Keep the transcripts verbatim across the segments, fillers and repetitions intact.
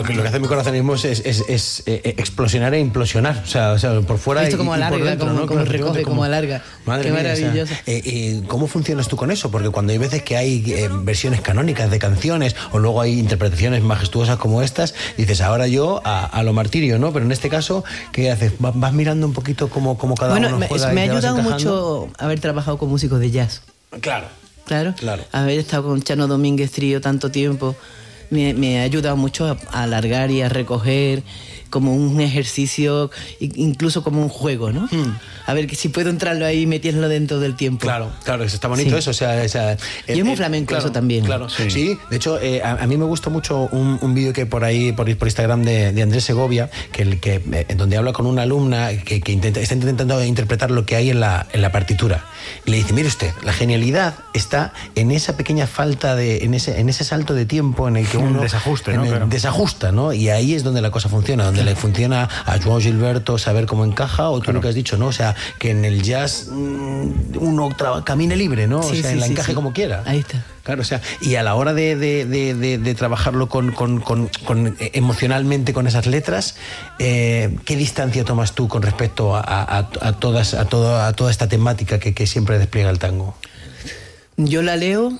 lo, que, lo que hace mi corazonismo es, es, es, es eh, explosionar e implosionar. O sea, o sea por fuera Esto y, como y alarga, por dentro, como, ¿no? como Claro, recoge, como, como alarga. Madre Qué mía, maravilloso. O sea, eh, eh, ¿cómo funcionas tú con eso? Porque cuando hay veces que hay eh, versiones canónicas de canciones o luego hay interpretaciones majestuosas como estas, dices, ahora yo a, a lo martirio, ¿no? Pero en este caso, ¿qué haces? ¿Vas mirando un poquito cómo, cómo cada bueno, uno me, juega? me ha y te vas ayudado encajando? mucho haber trabajado con músicos de jazz. Claro. Claro. Claro. Haber estado con Chano Domínguez Trío tanto tiempo me, me ha ayudado mucho a, a alargar y a recoger como un ejercicio, incluso como un juego, ¿no? Hmm. A ver que si puedo entrarlo ahí y meterlo dentro del tiempo. Claro, claro, eso está bonito, sí. Eso. O sea, o sea, y es muy flamenco, claro, eso también. Claro, sí. sí de hecho, eh, a, a mí me gusta mucho un, un vídeo que por ahí, por, por Instagram de, de Andrés Segovia, que, el, que eh, donde habla con una alumna que, que intenta, está intentando interpretar lo que hay en la, en la partitura. Y le dice, mire usted, la genialidad está en esa pequeña falta de, en ese, en ese salto de tiempo en el que uno desajuste, ¿no? el, Claro. desajusta, ¿no? Y ahí es donde la cosa funciona, donde le funciona a Joao Gilberto saber cómo encaja, o tú claro. lo que has dicho, ¿no? O sea, que en el jazz mmm, uno traba, camine libre, ¿no? Sí, o sea, sí, la sí, encaje sí. como quiera. Ahí está. Claro, o sea, y a la hora de, de, de, de, de trabajarlo con, con, con, con emocionalmente con esas letras, eh, ¿qué distancia tomas tú con respecto a, a, a, todas, a, toda, a toda esta temática que, que siempre despliega el tango? Yo la leo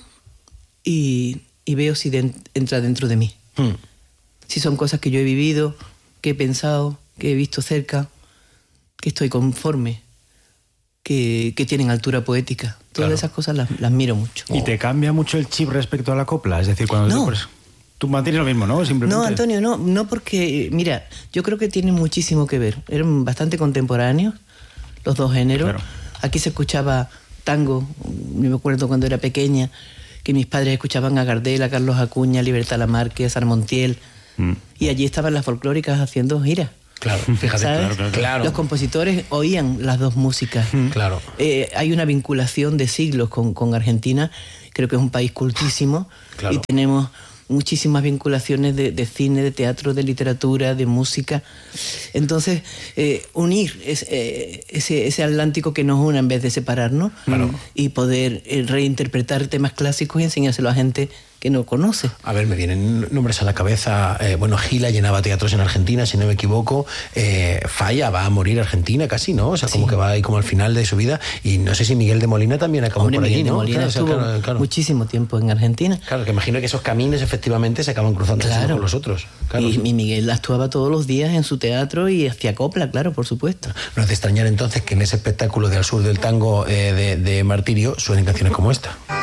y, y veo si de, entra dentro de mí. Hmm. Si son cosas que yo he vivido, que he pensado, que he visto cerca, que estoy conforme, que, que tienen altura poética. Todas claro. esas cosas las, las miro mucho. ¿Y te cambia mucho el chip respecto a la copla? Es decir, cuando no. tú, pues, tú mantienes lo mismo, ¿no? Simplemente... No, Antonio, no, no porque, mira, yo creo que tiene muchísimo que ver. Eran bastante contemporáneos los dos géneros. Claro. Aquí se escuchaba tango, yo me acuerdo cuando era pequeña, que mis padres escuchaban a Gardel, a Carlos Acuña, a Libertad Lamarque, a Sarmontiel, mm. y allí estaban las folclóricas haciendo giras. Claro, fíjate, claro, claro, claro. Los compositores oían las dos músicas. Mm, claro. Eh, hay una vinculación de siglos con, con Argentina, creo que es un país cultísimo, claro. y tenemos muchísimas vinculaciones de, de cine, de teatro, de literatura, de música. Entonces, eh, unir es, eh, ese, ese Atlántico que nos une en vez de separarnos, claro. y poder eh, reinterpretar temas clásicos y enseñárselo a gente que no conoce. A ver, me vienen nombres a la cabeza. Eh, bueno, Gila llenaba teatros en Argentina, si no me equivoco. Eh, Falla va a morir Argentina casi, ¿no? O sea, sí. como que va ahí como al final de su vida. Y no sé si Miguel de Molina también acabó Hombre, por allí, Miguel ¿no? de Molina claro, estuvo o sea, claro, claro. muchísimo tiempo en Argentina. Claro, que imagino que esos caminos efectivamente se acaban cruzando claro. con los otros. Claro. Y, y Miguel actuaba todos los días en su teatro y hacía copla, claro, por supuesto. No es de extrañar entonces que en ese espectáculo de Al Sur del Tango eh, de, de Martirio suenen canciones como esta.